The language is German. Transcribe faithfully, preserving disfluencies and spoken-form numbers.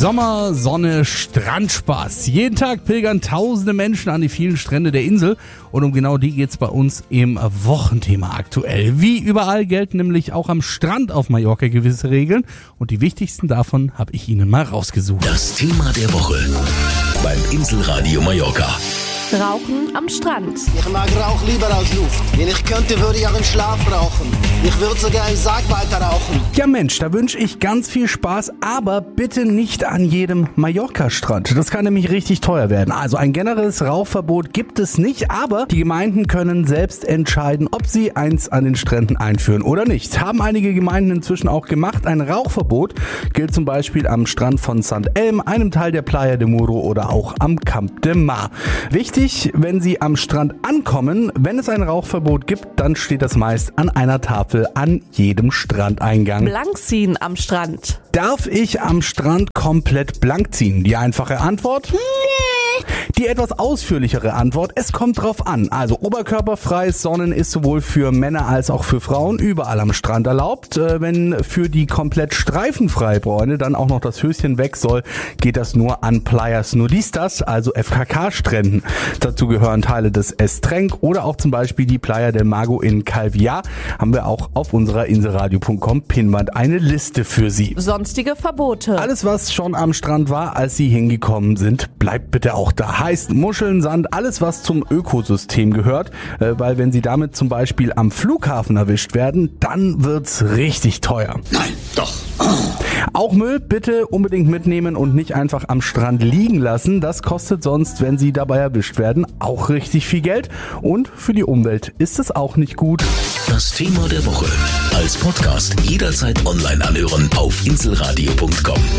Sommer, Sonne, Strandspaß. Jeden Tag pilgern tausende Menschen an die vielen Strände der Insel und um genau die geht's bei uns im Wochenthema aktuell. Wie überall gelten nämlich auch am Strand auf Mallorca gewisse Regeln und die wichtigsten davon habe ich Ihnen mal rausgesucht. Das Thema der Woche beim Inselradio Mallorca. Rauchen am Strand. Ich mag Rauch lieber als Luft. Wenn ich könnte, würde ich auch im Schlaf rauchen. Ich würde sogar im Sarg weiter rauchen. Ja Mensch, da wünsche ich ganz viel Spaß, aber bitte nicht an jedem Mallorca-Strand. Das kann nämlich richtig teuer werden. Also ein generelles Rauchverbot gibt es nicht, aber die Gemeinden können selbst entscheiden, ob sie eins an den Stränden einführen oder nicht. Haben einige Gemeinden inzwischen auch gemacht. Ein Rauchverbot gilt zum Beispiel am Strand von Sankt Elm, einem Teil der Playa de Muro oder auch am Camp de Mar. Wichtig, wenn Sie am Strand ankommen, wenn es ein Rauchverbot gibt, dann steht das meist an einer Tafel an jedem Strandeingang. Blank ziehen am Strand. Darf ich am Strand komplett blank ziehen? Die einfache Antwort? Nee. Die etwas ausführlichere Antwort, es kommt drauf an. Also oberkörperfreies Sonnen ist sowohl für Männer als auch für Frauen überall am Strand erlaubt. Wenn für die komplett streifenfreie Freunde dann auch noch das Höschen weg soll, geht das nur an Playas Nudistas, also F K K-Stränden. Dazu gehören Teile des Estrenc oder auch zum Beispiel die Playa del Mago in Calviá. Haben wir auch auf unserer inselradio punkt com Pinnwand eine Liste für Sie. Sonstige Verbote. Alles, was schon am Strand war, als Sie hingekommen sind, bleibt bitte auch da. Heißt Muscheln, Sand, alles was zum Ökosystem gehört, äh, weil wenn Sie damit zum Beispiel am Flughafen erwischt werden, dann wird's richtig teuer. Nein, doch. Auch Müll bitte unbedingt mitnehmen und nicht einfach am Strand liegen lassen. Das kostet sonst, wenn Sie dabei erwischt werden, auch richtig viel Geld. Und für die Umwelt ist es auch nicht gut. Das Thema der Woche als Podcast jederzeit online anhören auf inselradio punkt com.